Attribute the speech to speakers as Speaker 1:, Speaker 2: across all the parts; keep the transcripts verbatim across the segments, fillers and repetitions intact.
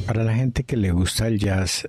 Speaker 1: Para la gente que le gusta el jazz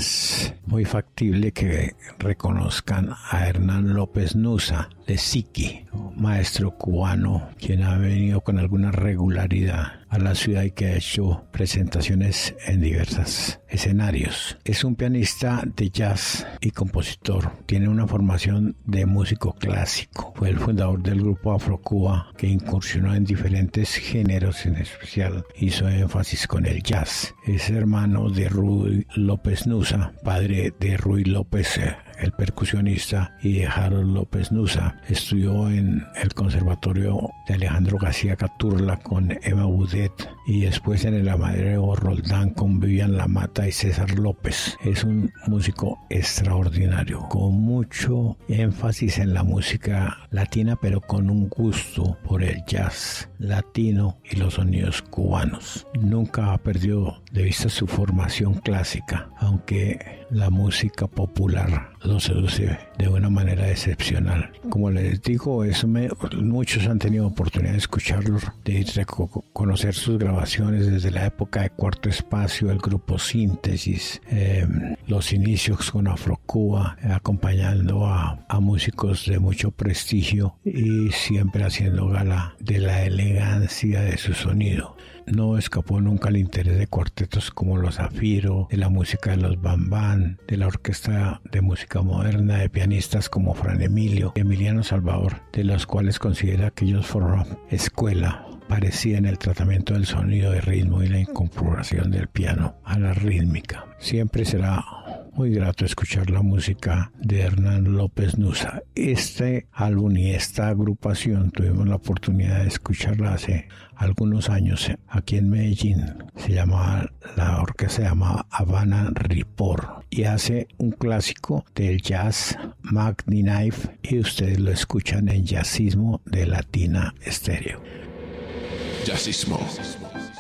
Speaker 1: es muy factible que reconozcan a Hernán López Nussa, de Siqui, maestro cubano, quien ha venido con alguna regularidad a la ciudad y que ha hecho presentaciones en diversos escenarios. Es un pianista de jazz y compositor. Tiene una formación de músico clásico. Fue el fundador del grupo Afrocuba, que incursionó en diferentes géneros, en especial hizo énfasis con el jazz. Es hermano de Ruy López Nussa, padre de Ruy López, el percusionista, y de Harold López Nussa. Estudió en el Conservatorio de Alejandro García Caturla con Emma Boudet y después en el Amadeo Roldán con Vivian Lamata y César López. Es un músico extraordinario, con mucho énfasis en la música latina, pero con un gusto por el jazz latino y los sonidos cubanos. Nunca ha perdido de vista su formación clásica, aunque la música popular lo seduce de una manera excepcional. Como les digo, eso me, muchos han tenido oportunidad de escucharlo, de conocer sus grabaciones desde la época de Cuarto Espacio, el grupo Síntesis, eh, los inicios con Afrocuba, eh, acompañando a, a músicos de mucho prestigio y siempre haciendo gala de la elegancia de su sonido. No escapó nunca el interés de cuartetos como los Zafiro, de la música de los Bambán, de la orquesta de música moderna, de pianistas como Fran Emilio y Emiliano Salvador, de los cuales considera que ellos forman escuela parecida en el tratamiento del sonido de ritmo y la incorporación del piano a la rítmica. Siempre será muy grato escuchar la música de Hernán López Nussa. Este álbum y esta agrupación tuvimos la oportunidad de escucharla hace algunos años aquí en Medellín. Se llama, la orquesta se llama Habana Report y hace un clásico del jazz, Magni Knife, y ustedes lo escuchan en Jazzismo de Latina Estéreo.
Speaker 2: Jazzismo.